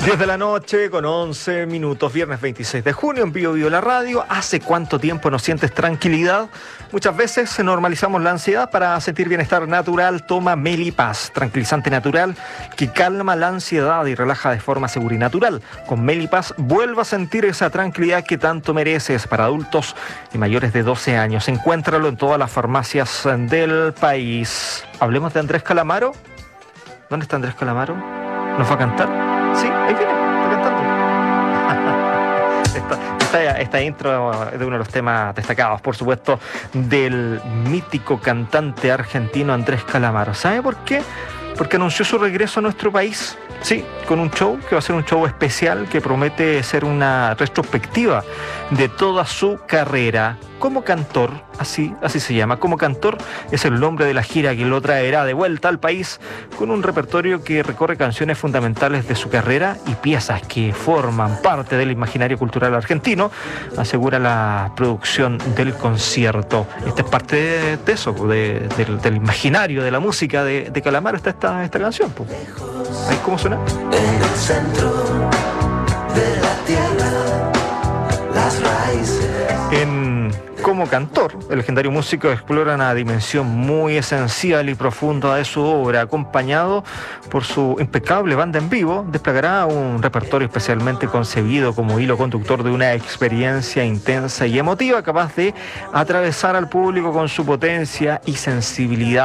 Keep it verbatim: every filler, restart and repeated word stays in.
diez de la noche con once minutos, viernes veintiséis de junio, en Bio Bio la radio. ¿Hace cuánto tiempo no sientes tranquilidad? Muchas veces normalizamos la ansiedad para sentir bienestar natural. Toma Melipaz, tranquilizante natural que calma la ansiedad y relaja de forma segura y natural. Con Melipaz vuelva a sentir esa tranquilidad que tanto mereces. Para adultos y mayores de doce años. Encuéntralo en todas las farmacias del país. Hablemos de Andrés Calamaro. ¿Dónde está Andrés Calamaro? ¿Nos va a cantar? Sí, ahí viene, está cantando. esta, esta, esta intro es de uno de los temas destacados, por supuesto, del mítico cantante argentino Andrés Calamaro. ¿Sabe por qué? Porque anunció su regreso a nuestro país. Sí, con un show que va a ser un show especial que promete ser una retrospectiva de toda su carrera como cantor, así, así se llama. Como cantor es el nombre de la gira que lo traerá de vuelta al país con un repertorio que recorre canciones fundamentales de su carrera y piezas que forman parte del imaginario cultural argentino, asegura la producción del concierto. Esta es parte de, de eso, de, de, del imaginario de la música de, de Calamaro. Está esta, esta canción, pues. ¿Ahí cómo suena? En el centro de la tierra, las raíces. En Como cantor, el legendario músico explora una dimensión muy esencial y profunda de su obra. Acompañado por su impecable banda en vivo, desplegará un repertorio especialmente concebido como hilo conductor de una experiencia intensa y emotiva, capaz de atravesar al público con su potencia y sensibilidad